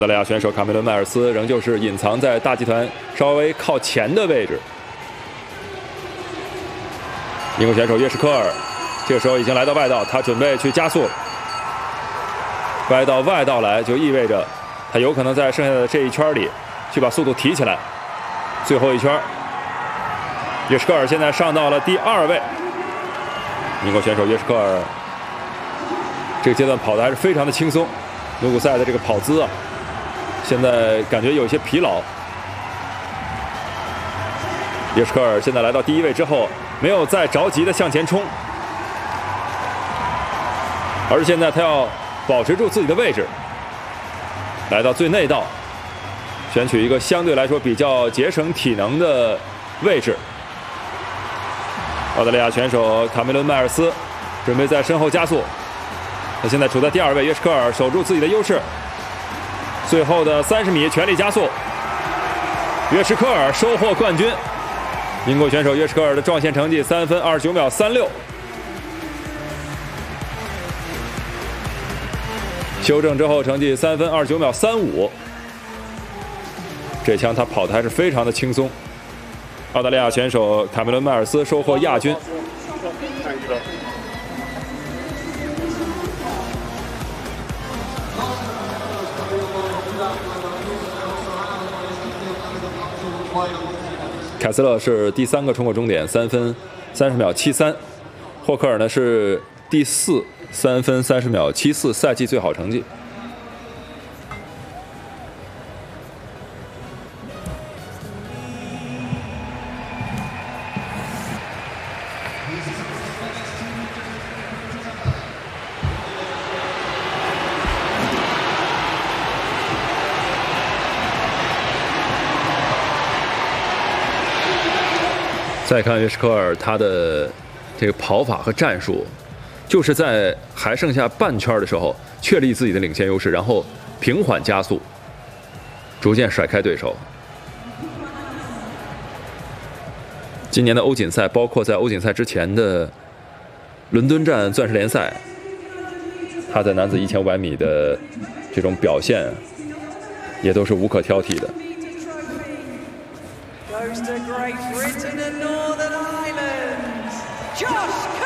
澳大利亚选手卡梅伦·迈尔斯仍旧是隐藏在大集团稍微靠前的位置。英国选手约什科尔这个时候已经来到外道，他准备去加速。歪到外道来，就意味着他有可能在剩下的这一圈里去把速度提起来。最后一圈，约什科尔现在上到了第2位。英国选手约什科尔这个阶段跑的还是非常的轻松，努古塞的这个跑姿啊，现在感觉有些疲劳。约什科尔现在来到第1位之后，没有再着急的向前冲，而是现在他要保持住自己的位置，来到最内道，选取一个相对来说比较节省体能的位置。澳大利亚选手卡梅伦·迈尔斯准备在身后加速，他现在处在第2位，约什科尔守住自己的优势。最后的30米全力加速，约什科尔收获冠军。英国选手约什科尔的撞线成绩3分29秒36。修正之后成绩3分29秒35。这枪他跑的还是非常的轻松。澳大利亚选手卡梅伦·迈尔斯收获亚军。凯斯勒是第3个冲过终点，3分30秒73。霍克尔呢是第4，3分30秒74，赛季最好成绩。再看约什科尔，他的这个跑法和战术，就是在还剩下半圈的时候确立自己的领先优势，然后平缓加速，逐渐甩开对手。今年的欧锦赛，包括在欧锦赛之前的伦敦站钻石联赛，他在男子1500米的这种表现，也都是无可挑剔的。 Goes to Great Britain and Northern Ireland, Josh